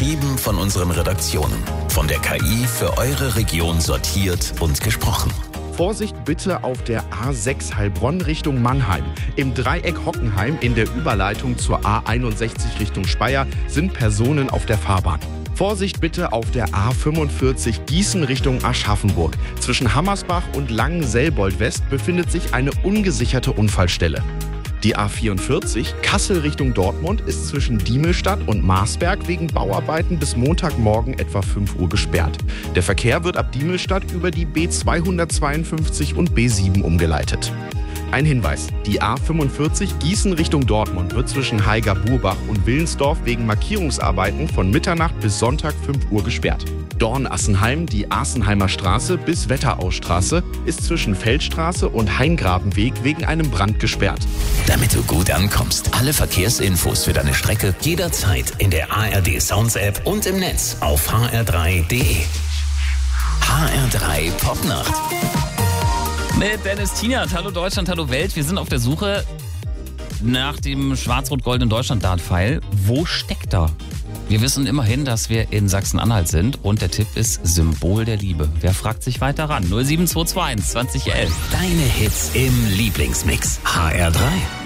Geschrieben von unseren Redaktionen. Von der KI für eure Region sortiert und gesprochen. Vorsicht bitte auf der A6 Heilbronn Richtung Mannheim. Im Dreieck Hockenheim in der Überleitung zur A61 Richtung Speyer sind Personen auf der Fahrbahn. Vorsicht bitte auf der A45 Gießen Richtung Aschaffenburg. Zwischen Hammersbach und Langenselbold West befindet sich eine ungesicherte Unfallstelle. Die A44 Kassel Richtung Dortmund ist zwischen Diemelstadt und Marsberg wegen Bauarbeiten bis Montagmorgen etwa 5 Uhr gesperrt. Der Verkehr wird ab Diemelstadt über die B252 und B7 umgeleitet. Ein Hinweis, die A45 Gießen Richtung Dortmund wird zwischen Haiger-Burbach und Willensdorf wegen Markierungsarbeiten von Mitternacht bis Sonntag 5 Uhr gesperrt. Dorn-Assenheim, die Asenheimer Straße bis Wetterauststraße, ist zwischen Feldstraße und Haingrabenweg wegen einem Brand gesperrt. Damit du gut ankommst, alle Verkehrsinfos für deine Strecke jederzeit in der ARD Sounds App und im Netz auf hr3.de. HR3 Popnacht. Mit Dennis Tienert. Hallo Deutschland, hallo Welt. Wir sind auf der Suche nach dem schwarz-rot-goldenen Deutschland-Dart-Pfeil. Wo steckt er? Wir wissen immerhin, dass wir in Sachsen-Anhalt sind und der Tipp ist Symbol der Liebe. Wer fragt sich weiter ran? 07221 2011. Deine Hits im Lieblingsmix. HR3.